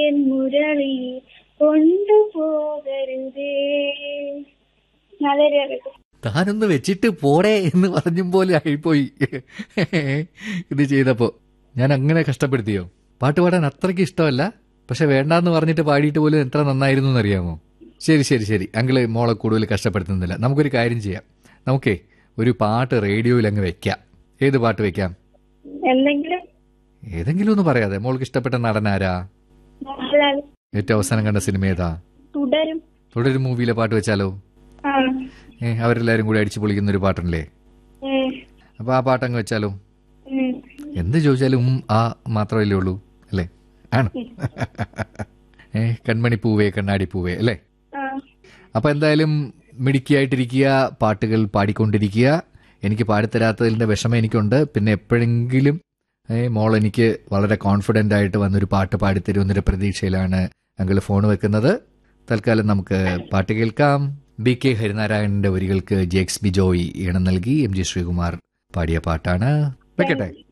N Murali കൊണ്ടുപോകരുതേ. നല്ലൊരു താനൊന്ന് വെച്ചിട്ട് പോടേ എന്ന് പറഞ്ഞും പോലെ ആയിപ്പോയി ഇത് ചെയ്തപ്പോ. ഞാൻ അങ്ങനെ കഷ്ടപ്പെടുത്തിയോ? പാട്ട് പാടാൻ അത്രയ്ക്ക് ഇഷ്ടമല്ല, പക്ഷെ വേണ്ടാന്ന് പറഞ്ഞിട്ട് പാടിയിട്ട് പോലും എത്ര നന്നായിരുന്നു എന്നറിയാമോ? ശരി ശരി ശരി, അങ്കിള് മോളെ കൂടുതൽ കഷ്ടപ്പെടുത്തുന്നില്ല. നമുക്കൊരു കാര്യം ചെയ്യാം, നമുക്കേ ഒരു പാട്ട് റേഡിയോയിൽ അങ്ങ് വെക്കാം. ഏത് പാട്ട് വെക്കാം? ഏതെങ്കിലും ഒന്ന് പറയാതെ. മോൾക്ക് ഇഷ്ടപ്പെട്ട നടനാരാ? ഏറ്റവും അവസാനം കണ്ട സിനിമ ഏതാ? തുടരും മൂവിയിലെ പാട്ട് വെച്ചാലോ? അവരെല്ലാരും കൂടി അടിച്ചു പൊളിക്കുന്ന ഒരു പാട്ടല്ലേ? അപ്പൊ ആ പാട്ടങ്ങ് വെച്ചാലോ? എന്ത് ചോദിച്ചാലും ആ മാത്രമല്ലേ ഉള്ളൂ അല്ലേ? ആണ്. കൺമണി പൂവേ കണ്ണാടി പൂവേ അല്ലേ? അപ്പൊ എന്തായാലും മിടുക്കിയായിട്ടിരിക്കുക, പാട്ടുകൾ പാടിക്കൊണ്ടിരിക്കുക. എനിക്ക് പാടിത്തരാത്തതിന്റെ വിഷമം എനിക്കുണ്ട്. പിന്നെ എപ്പോഴെങ്കിലും മോൾ എനിക്ക് വളരെ കോൺഫിഡന്റ് ആയിട്ട് വന്നൊരു പാട്ട് പാടിത്തരുമെന്നൊരു പ്രതീക്ഷയിലാണ് അങ്കിൾ ഫോൺ വെക്കുന്നത്. തൽക്കാലം നമുക്ക് പാട്ട് കേൾക്കാം. BK ഹരിനാരായണന്റെ വരികൾക്ക് ജെക്സ് ബിജോയ് ഈണം നൽകി MG ശ്രീകുമാർ പാടിയ പാട്ടാണ്. വെക്കട്ടെ.